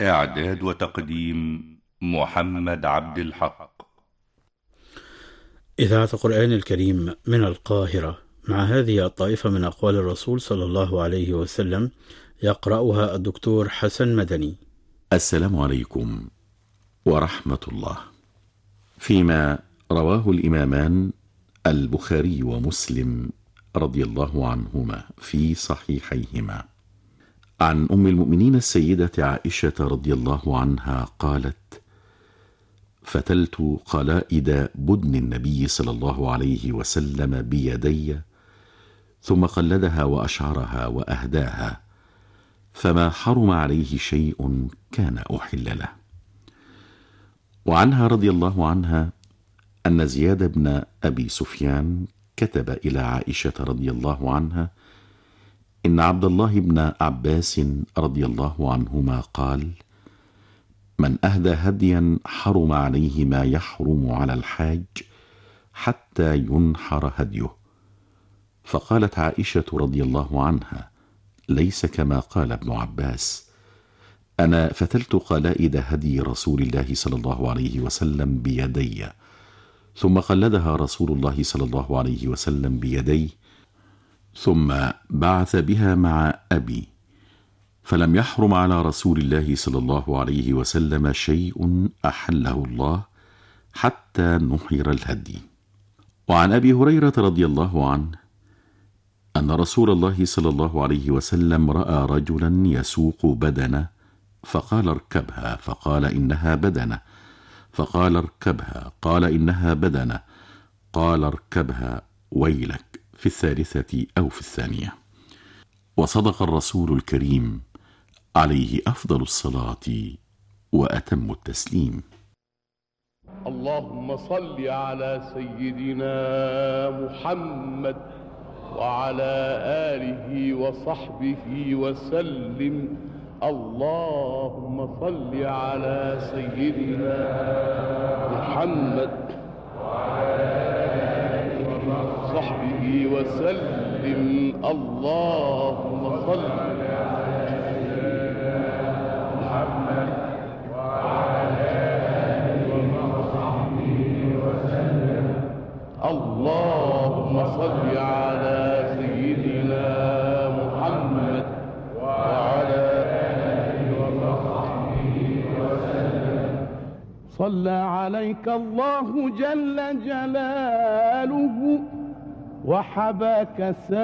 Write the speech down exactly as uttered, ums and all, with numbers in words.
إعداد وتقديم محمد عبد الحق. إذاعة القرآن الكريم من القاهرة، مع هذه الطائفة من أقوال الرسول صلى الله عليه وسلم، يقرأها الدكتور حسن مدني. السلام عليكم ورحمة الله. فيما رواه الإمامان البخاري ومسلم رضي الله عنهما في صحيحيهما عن أم المؤمنين السيدة عائشة رضي الله عنها قالت: فتلت قلائد بدن النبي صلى الله عليه وسلم بيدي، ثم قلدها وأشعرها وأهداها، فما حرم عليه شيء كان أحل له. وعنها رضي الله عنها أن زياد بن أبي سفيان كتب إلى عائشة رضي الله عنها إن عبد الله بن عباس رضي الله عنهما قال: من أهدى هديا حرم عليه ما يحرم على الحاج حتى ينحر هديه. فقالت عائشة رضي الله عنها: ليس كما قال ابن عباس، أنا فتلت قلائد هدي رسول الله صلى الله عليه وسلم بيدي، ثم قلدها رسول الله صلى الله عليه وسلم بيديه، ثم بعث بها مع أبي، فلم يحرم على رسول الله صلى الله عليه وسلم شيء أحله الله حتى نحر الهدي. وعن أبي هريرة رضي الله عنه أن رسول الله صلى الله عليه وسلم رأى رجلا يسوق بدنه، فقال: اركبها، فقال: إنها بدنه، فقال: اركبها، قال: إنها بدنه، قال: اركبها ويلك، في الثالثة أو في الثانية. وصدق الرسول الكريم عليه أفضل الصلاة وأتم التسليم. اللهم صل على سيدنا محمد وعلى آله وصحبه وسلم. اللهم صل على سيدنا محمد وعلى آله وصحبه وسلم. اللهم صل على سيدنا محمد وعلى آله وصحبه وسلم. اللهم صل على سيدنا محمد وعلى آله وصحبه وسلم. صلى عليك الله جل جلاله وحباك